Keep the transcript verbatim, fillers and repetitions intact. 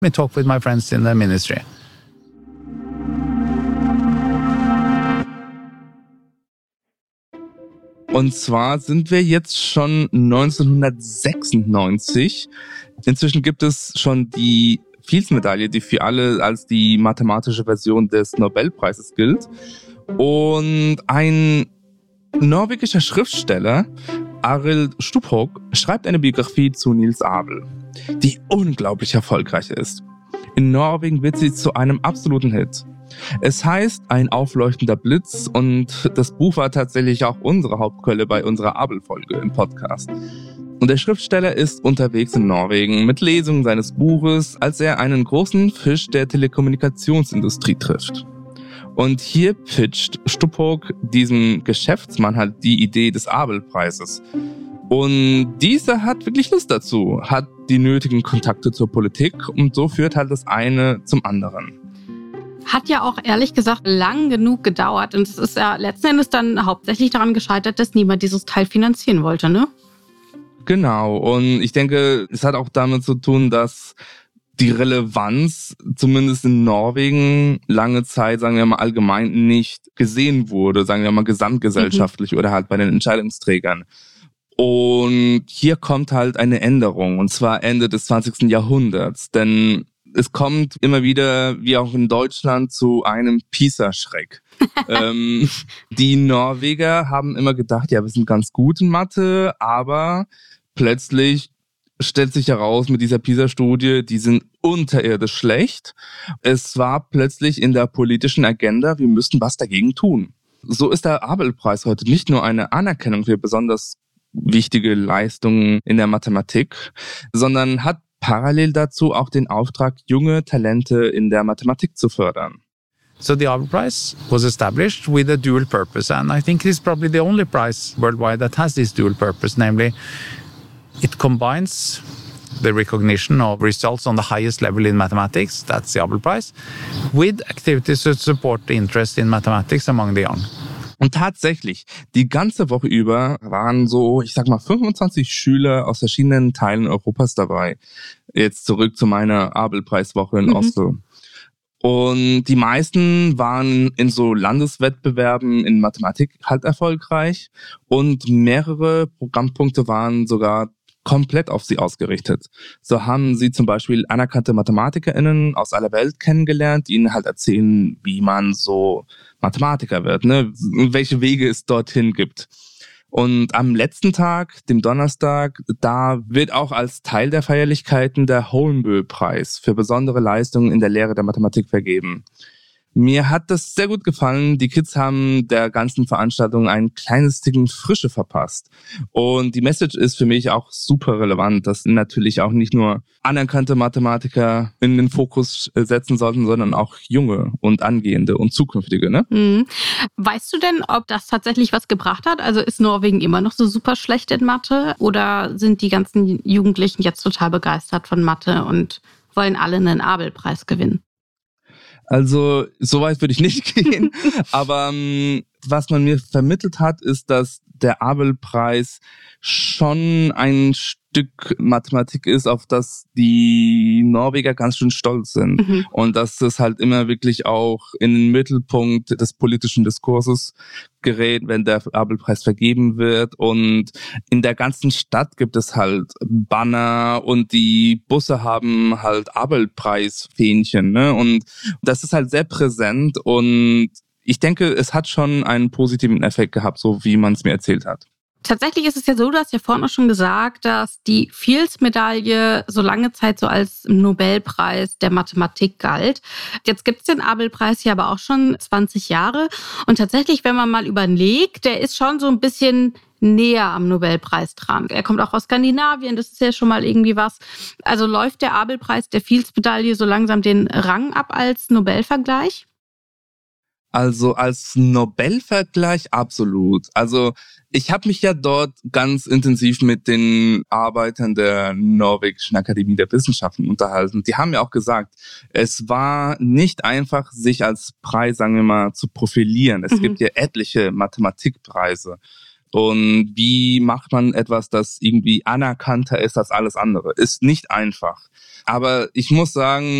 me talk with my friends in the ministry. Und zwar sind wir jetzt schon neunzehnhundertsechsundneunzig. Inzwischen gibt es schon die Fields-Medaille, die für alle als die mathematische Version des Nobelpreises gilt. Und ein norwegischer Schriftsteller, Arild Stubhoog, schreibt eine Biografie zu Niels Abel, die unglaublich erfolgreich ist. In Norwegen wird sie zu einem absoluten Hit. Es heißt Ein aufleuchtender Blitz und das Buch war tatsächlich auch unsere Hauptquelle bei unserer Abel-Folge im Podcast. Und der Schriftsteller ist unterwegs in Norwegen mit Lesungen seines Buches, als er einen großen Fisch der Telekommunikationsindustrie trifft. Und hier pitcht Stubhoog diesem Geschäftsmann halt die Idee des Abel-Preises. Und dieser hat wirklich Lust dazu, hat die nötigen Kontakte zur Politik und so führt halt das eine zum anderen. Hat ja auch ehrlich gesagt lang genug gedauert und es ist ja letzten Endes dann hauptsächlich daran gescheitert, dass niemand dieses Teil finanzieren wollte, ne? Genau, und ich denke, es hat auch damit zu tun, dass die Relevanz zumindest in Norwegen lange Zeit, sagen wir mal allgemein, nicht gesehen wurde, sagen wir mal gesamtgesellschaftlich mhm. oder halt bei den Entscheidungsträgern. Und hier kommt halt eine Änderung, und zwar Ende des zwanzigsten Jahrhunderts, denn es kommt immer wieder, wie auch in Deutschland, zu einem PISA-Schreck. ähm, die Norweger haben immer gedacht, ja, wir sind ganz gut in Mathe, aber plötzlich stellt sich heraus mit dieser PISA-Studie, die sind unterirdisch schlecht. Es war plötzlich in der politischen Agenda, wir müssten was dagegen tun. So ist der Abel-Preis heute nicht nur eine Anerkennung für besonders wichtige Leistungen in der Mathematik, sondern hat parallel dazu auch den Auftrag, junge Talente in der Mathematik zu fördern. So the Abel Prize was established with a dual purpose, and I think it is probably the only prize worldwide that has this dual purpose, namely it combines the recognition of results on the highest level in mathematics, that's the Abel Prize, with activities to support the interest in mathematics among the young. Und tatsächlich, die ganze Woche über waren so, ich sag mal, fünfundzwanzig Schüler aus verschiedenen Teilen Europas dabei. Jetzt zurück zu meiner Abel-Preiswoche in mhm. Oslo. Und die meisten waren in so Landeswettbewerben in Mathematik halt erfolgreich. Und mehrere Programmpunkte waren sogar komplett auf sie ausgerichtet. So haben sie zum Beispiel anerkannte MathematikerInnen aus aller Welt kennengelernt, die ihnen halt erzählen, wie man so Mathematiker wird, ne? Welche Wege es dorthin gibt. Und am letzten Tag, dem Donnerstag, da wird auch als Teil der Feierlichkeiten der Holmboe-Preis für besondere Leistungen in der Lehre der Mathematik vergeben. Mir hat das sehr gut gefallen. Die Kids haben der ganzen Veranstaltung ein kleines Stückchen Frische verpasst. Und die Message ist für mich auch super relevant, dass natürlich auch nicht nur anerkannte Mathematiker in den Fokus setzen sollten, sondern auch junge und angehende und zukünftige, ne? Mhm. Weißt du denn, ob das tatsächlich was gebracht hat? Also ist Norwegen immer noch so super schlecht in Mathe? Oder sind die ganzen Jugendlichen jetzt total begeistert von Mathe und wollen alle einen Abel-Preis gewinnen? Also, so weit würde ich nicht gehen. Aber ähm, was man mir vermittelt hat, ist, dass der Abel-Preis schon ein Stück Mathematik ist, auf das die Norweger ganz schön stolz sind. Mhm. Und dass es halt immer wirklich auch in den Mittelpunkt des politischen Diskurses gerät, wenn der Abel-Preis vergeben wird. Und in der ganzen Stadt gibt es halt Banner und die Busse haben halt Abel-Preis-Fähnchen, ne? Und das ist halt sehr präsent und ich denke, es hat schon einen positiven Effekt gehabt, so wie man es mir erzählt hat. Tatsächlich ist es ja so, du hast ja vorhin auch schon gesagt, dass die Fields-Medaille so lange Zeit so als Nobelpreis der Mathematik galt. Jetzt gibt es den Abel-Preis ja aber auch schon zwanzig Jahre. Und tatsächlich, wenn man mal überlegt, der ist schon so ein bisschen näher am Nobelpreis dran. Er kommt auch aus Skandinavien, das ist ja schon mal irgendwie was. Also läuft der Abel-Preis der Fields-Medaille so langsam den Rang ab als Nobelvergleich? Also als Nobelvergleich absolut. Also ich habe mich ja dort ganz intensiv mit den Arbeitern der Norwegischen Akademie der Wissenschaften unterhalten. Die haben ja auch gesagt, es war nicht einfach, sich als Preis, sagen wir mal, zu profilieren. Es mhm. gibt ja etliche Mathematikpreise. Und wie macht man etwas, das irgendwie anerkannter ist als alles andere? Ist nicht einfach. Aber ich muss sagen,